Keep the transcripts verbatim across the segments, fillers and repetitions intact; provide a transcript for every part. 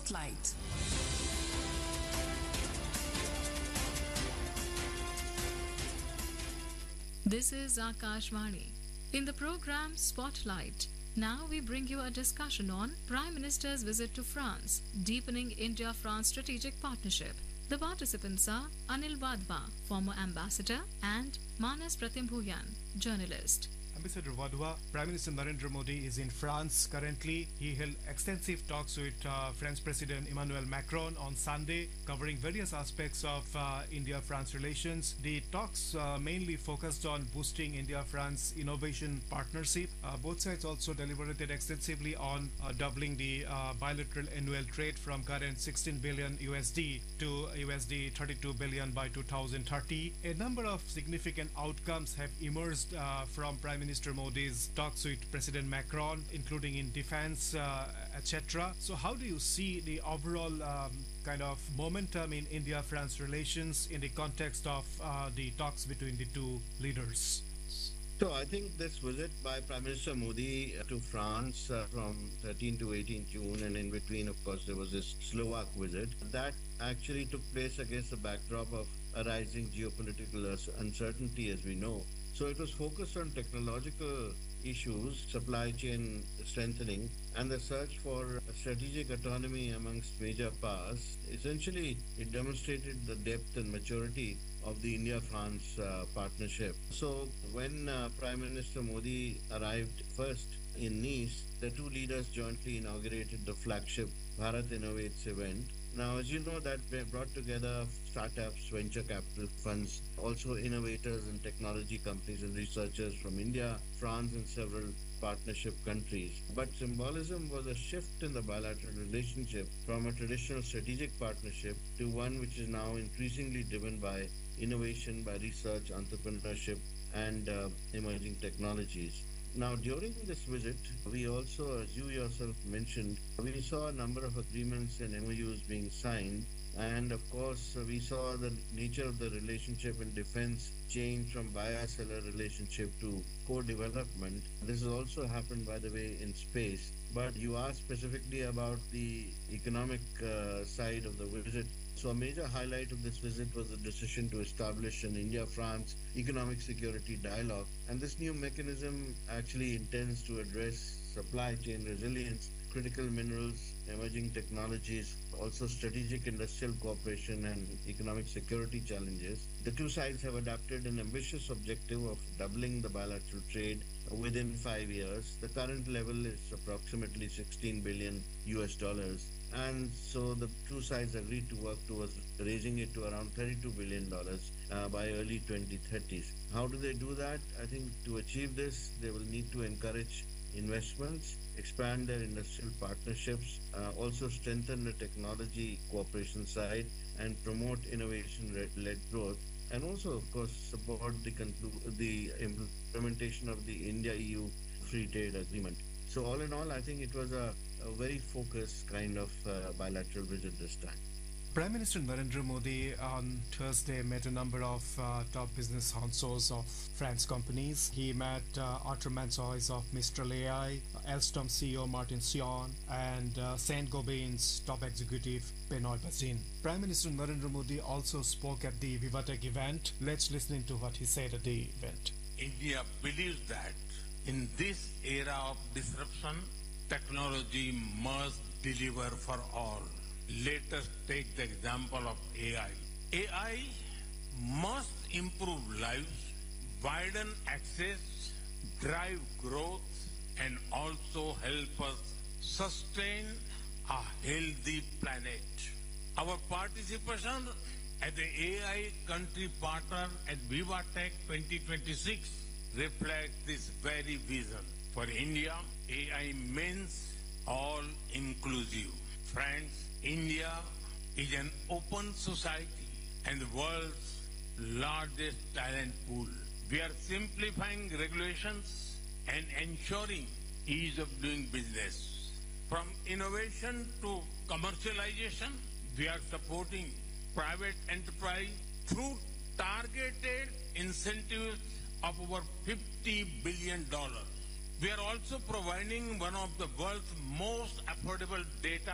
Spotlight. This is Akashvani. In the program Spotlight, now we bring you a discussion on Prime Minister's visit to France, deepening India-France strategic partnership. The participants are Anil Wadhwa, former ambassador, and Manas Pratimbhuyan, journalist. Ambassador Wadhwa, Prime Minister Narendra Modi is in France currently. He held extensive talks with uh, French President Emmanuel Macron on Sunday, covering various aspects of uh, India-France relations. The talks uh, mainly focused on boosting India-France innovation partnership. Uh, both sides also deliberated extensively on uh, doubling the uh, bilateral annual trade from current sixteen billion U S D to U S D thirty-two billion by two thousand thirty. A number of significant outcomes have emerged uh, from Prime Minister Modi's talks with President Macron, including in defense, uh, et cetera. So how do you see the overall um, kind of momentum in India-France relations in the context of uh, the talks between the two leaders? So I think this visit by Prime Minister Modi to France uh, from thirteenth to eighteenth June, and in between, of course, there was this Slovak visit, that actually took place against the backdrop of a rising geopolitical uncertainty, as we know. So it was focused on technological issues, supply chain strengthening, and the search for strategic autonomy amongst major powers. Essentially, it demonstrated the depth and maturity of the India-France uh, partnership. So when uh, Prime Minister Modi arrived first in Nice, the two leaders jointly inaugurated the flagship Bharat Innovates event. Now, as you know, that brought together startups, venture capital funds, also innovators and technology companies and researchers from India, France, and several partnership countries. But symbolism was a shift in the bilateral relationship from a traditional strategic partnership to one which is now increasingly driven by innovation, by research, entrepreneurship, and uh, emerging technologies. Now, during this visit, we also, as you yourself mentioned, we saw a number of agreements and M O Us being signed. And of course, we saw the nature of the relationship in defense change from buyer-seller relationship to co-development. This has also happened, by the way, in space. But you asked specifically about the economic uh, side of the visit. So a major highlight of this visit was the decision to establish an India-France economic security dialogue. And this new mechanism actually intends to address supply chain resilience, critical minerals, emerging technologies, also strategic industrial cooperation and economic security challenges. The two sides have adopted an ambitious objective of doubling the bilateral trade within five years. The current level is approximately sixteen billion U S dollars. And so the two sides agreed to work towards raising it to around thirty-two billion dollars uh, by early twenty thirties. How do they do that? I think to achieve this, they will need to encourage investments, expand their industrial partnerships, uh, also strengthen the technology cooperation side, and promote innovation-led growth, and also, of course, support the, conclu- the implementation of the India-E U free trade agreement. So all in all, I think it was a, a very focused kind of uh, bilateral visit this time. Prime Minister Narendra Modi on Thursday met a number of uh, top business honchos of French companies. He met uh, Arthur Mansois of Mistral A I, Alstom C E O Martin Sion, and uh, Saint-Gobain's top executive Benoit Bazin. Prime Minister Narendra Modi also spoke at the Vivatech event. Let's listen to what he said at the event. India believes that in this era of disruption, technology must deliver for all. Let us take the example of A I. A I must improve lives, widen access, drive growth, and also help us sustain a healthy planet. Our participation as the A I country partner at Vivatech twenty twenty-six reflects this very vision. For India, A I means all inclusive. Friends, India is an open society and the world's largest talent pool. We are simplifying regulations and ensuring ease of doing business. From innovation to commercialization, we are supporting private enterprise through targeted incentives of over fifty billion dollars. We are also providing one of the world's most affordable data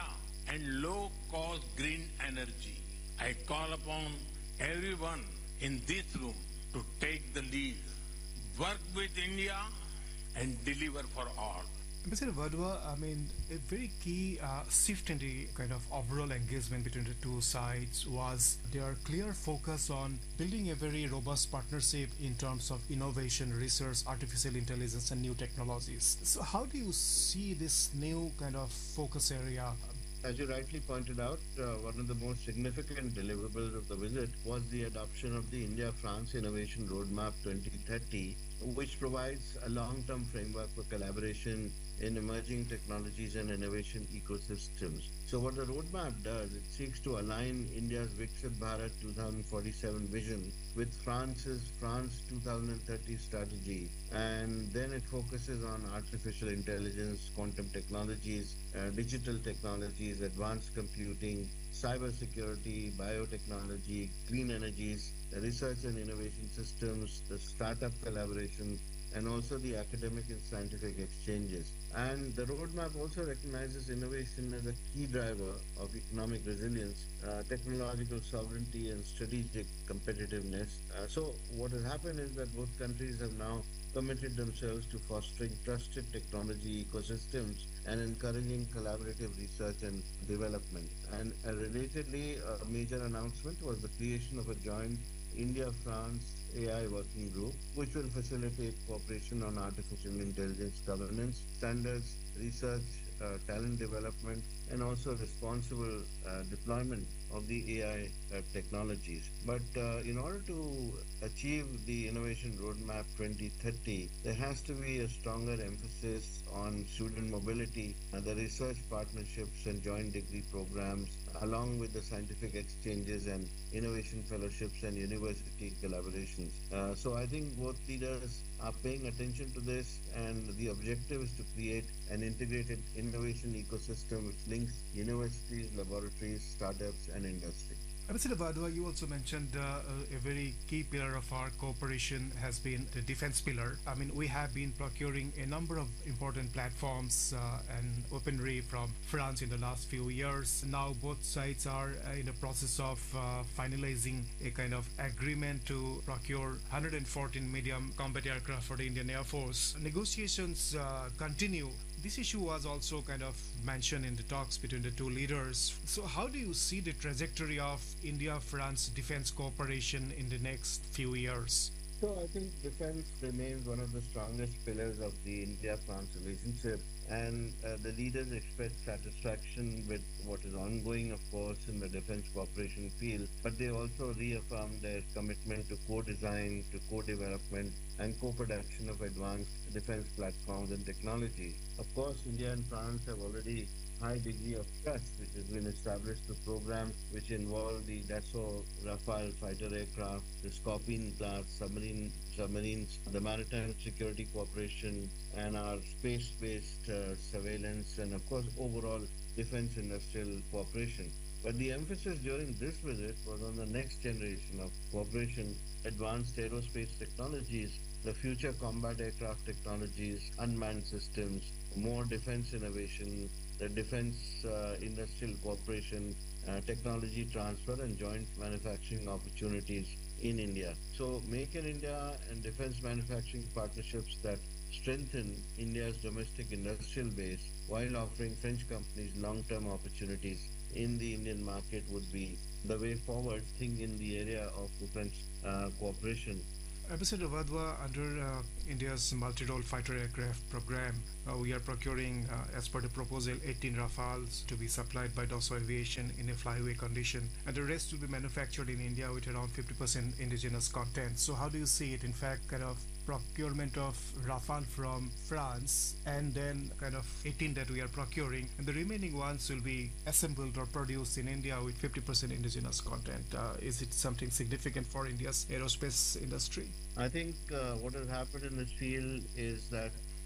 and low-cost green energy. I call upon everyone in this room to take the lead, work with India, and deliver for all. Mister Wadhwa, I mean, a very key uh, shift in the kind of overall engagement between the two sides was their clear focus on building a very robust partnership in terms of innovation, research, artificial intelligence, and new technologies. So, how do you see this new kind of focus area? As you rightly pointed out, uh, one of the most significant deliverables of the visit was the adoption of the India-France Innovation Roadmap twenty thirty, which provides a long-term framework for collaboration in emerging technologies and innovation ecosystems. So what the roadmap does, it seeks to align India's Viksit Bharat twenty forty-seven vision with France's France twenty thirty strategy. And then it focuses on artificial intelligence, quantum technologies, uh, digital technologies, advanced computing, cybersecurity, biotechnology, clean energies, the research and innovation systems, the startup collaboration, and also the academic and scientific exchanges. And the roadmap also recognizes innovation as a key driver of economic resilience, uh, technological sovereignty, and strategic competitiveness. Uh, so what has happened is that both countries have now committed themselves to fostering trusted technology ecosystems and encouraging collaborative research and development. And uh, relatedly, a major announcement was the creation of a joint India-France A I working group, which will facilitate cooperation on artificial intelligence governance, standards, research, uh, talent development, and also responsible uh, deployment of the A I uh, technologies. But uh, in order to achieve the Innovation Roadmap twenty thirty, there has to be a stronger emphasis on student mobility, uh, the research partnerships and joint degree programs, along with the scientific exchanges and innovation fellowships and university collaborations. Uh, so I think both leaders are paying attention to this, and the objective is to create an integrated innovation ecosystem which links universities, laboratories, startups, and industry. Mister Wadhwa, you also mentioned uh, a very key pillar of our cooperation has been the defense pillar. I mean, we have been procuring a number of important platforms uh, and weaponry from France in the last few years. Now both sides are uh, in the process of uh, finalizing a kind of agreement to procure one hundred fourteen medium combat aircraft for the Indian Air Force. Negotiations uh, continue. This issue was also kind of mentioned in the talks between the two leaders. So how do you see the trajectory of India-France defense cooperation in the next few years? So I think defense remains one of the strongest pillars of the India-France relationship, and uh, the leaders express satisfaction with what is ongoing, of course, in the defense cooperation field, but they also reaffirm their commitment to co-design, to co-development, and co-production of advanced defense platforms and technology. Of course, India and France have already high degree of trust which has been established through programs which involve the Dassault Rafale fighter aircraft, the Scorpion class submarine submarines, the maritime security cooperation, and our space-based uh, surveillance, and of course overall defense industrial cooperation. But the emphasis during this visit was on the next generation of cooperation, advanced aerospace technologies, the future combat aircraft technologies, unmanned systems, more defense innovation, the defense uh, industrial cooperation, uh, technology transfer, and joint manufacturing opportunities in India. So Make in India and defense manufacturing partnerships that strengthen India's domestic industrial base while offering French companies long-term opportunities in the Indian market would be the way forward thing in the area of defense uh, cooperation. Mister Wadhwa, under uh, India's multi-role fighter aircraft program, uh, we are procuring, uh, as per the proposal, eighteen Rafales to be supplied by Dassault Aviation in a flyaway condition, and the rest will be manufactured in India with around fifty percent indigenous content. So how do you see it? In fact, kind of procurement of Rafale from France, and then kind of eighteen that we are procuring, and the remaining ones will be assembled or produced in India with fifty percent indigenous content. Uh, is it something significant for India's aerospace industry? I think uh, what has happened in this field is that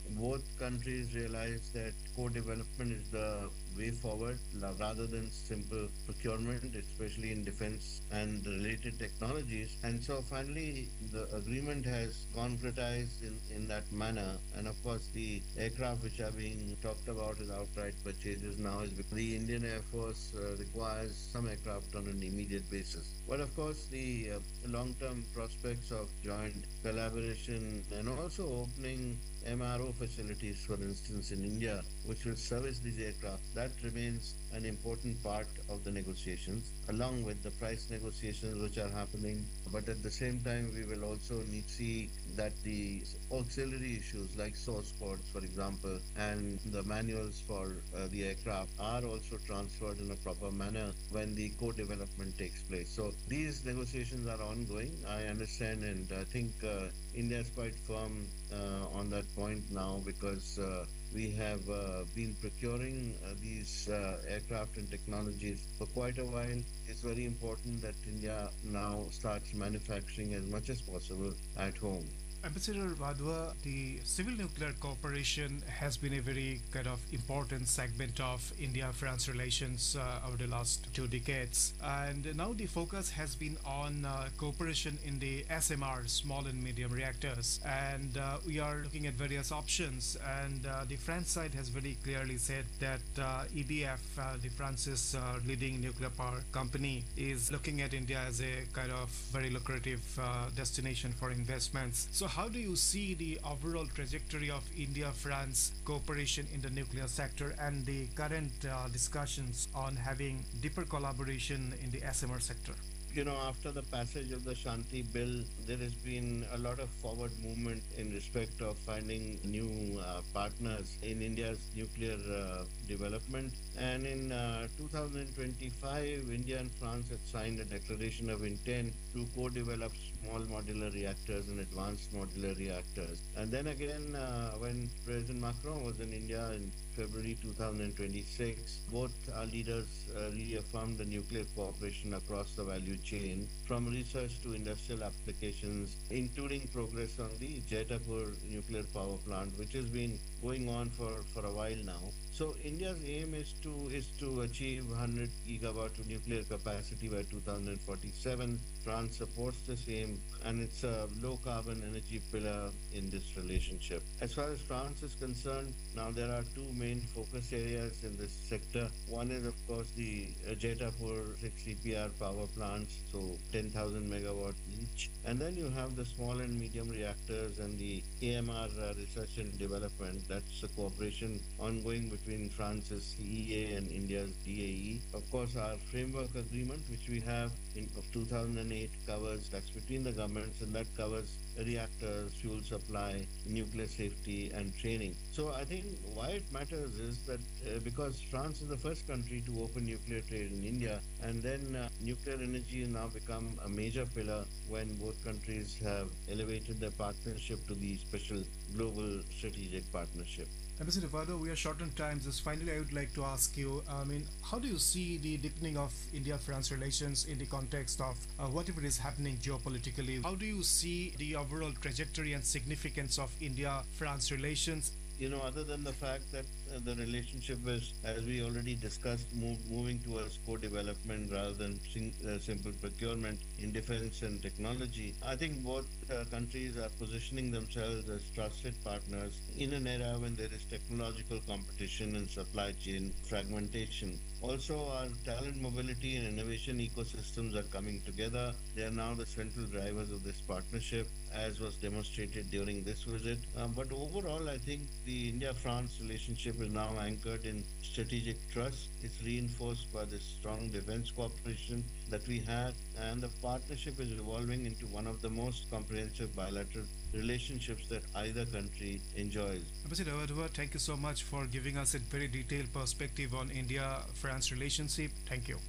both countries realize that co-development is the way forward la- rather than simple procurement, especially in defense and related technologies. And so finally, the agreement has concretized in, in that manner. And of course, the aircraft which are being talked about as outright purchases now is because the Indian Air Force uh, requires some aircraft on an immediate basis. But of course, the uh, long-term prospects of joint collaboration and also opening M R O facilities, for instance, in India, which will service these aircraft, that remains an important part of the negotiations, along with the price negotiations which are happening. But at the same time, we will also need to see that the auxiliary issues like source codes, for example, and the manuals for uh, the aircraft are also transferred in a proper manner when the co-development takes place. So these negotiations are ongoing, I understand, and I think uh, India is quite firm uh, on that point now because uh, we have uh, been procuring uh, these uh, aircraft and technologies for quite a while. It's very important that India now starts manufacturing as much as possible at home. Ambassador Wadhwa, the civil nuclear cooperation has been a very kind of important segment of India-France relations uh, over the last two decades. And now the focus has been on uh, cooperation in the S M R, small and medium reactors. And uh, we are looking at various options. And uh, the France side has very clearly said that uh, E D F, uh, the France's uh, leading nuclear power company, is looking at India as a kind of very lucrative uh, destination for investments. So how do you see the overall trajectory of India-France cooperation in the nuclear sector and the current uh, discussions on having deeper collaboration in the S M R sector? You know, after the passage of the Shanti Bill, there has been a lot of forward movement in respect of finding new uh, partners in India's nuclear uh, development. And in uh, two thousand twenty-five, India and France had signed a declaration of intent to co-develop small modular reactors and advanced modular reactors. And then again, uh, when President Macron was in India in February two thousand twenty-six, both our leaders uh, reaffirmed the nuclear cooperation across the value chain, from research to industrial applications, including progress on the Jaitapur nuclear power plant, which has been going on for, for a while now. So India's aim is to is to achieve one hundred gigawatt of nuclear capacity by two thousand forty-seven. France supports this aim, and it's a low carbon energy pillar in this relationship. As far as France is concerned, now there are two main focus areas in this sector. One is, of course, the uh, Jaitapur six C P R power plants, so ten thousand megawatt each. And then you have the small and medium reactors and the A M R uh, research and development. That's a cooperation ongoing between France's C E A and India's D A E. Of course, our framework agreement, which we have in of two thousand eight, covers, that's between the governments, and that covers reactors, fuel supply, nuclear safety, and training. So I think why it matters is that uh, because France is the first country to open nuclear trade in India, and then uh, nuclear energy has now become a major pillar when both countries have elevated their partnership to the special global strategic partnership. Ambassador Wadhwa, we are short on time. Just finally, I would like to ask you, I mean, how do you see the deepening of India-France relations in the context of uh, whatever is happening geopolitically? How do you see the overall trajectory and significance of India-France relations? You know, other than the fact that uh, the relationship is, as we already discussed, move, moving towards co-development rather than sing, uh, simple procurement in defense and technology, I think both uh, countries are positioning themselves as trusted partners in an era when there is technological competition and supply chain fragmentation. Also, our talent mobility and innovation ecosystems are coming together. They are now the central drivers of this partnership, as was demonstrated during this visit. Um, but overall, I think the India-France relationship is now anchored in strategic trust. It's reinforced by the strong defense cooperation that we have, and the partnership is evolving into one of the most comprehensive bilateral relationships that either country enjoys. Ambassador Wadhwa, thank you so much for giving us a very detailed perspective on India-France relationship. Thank you.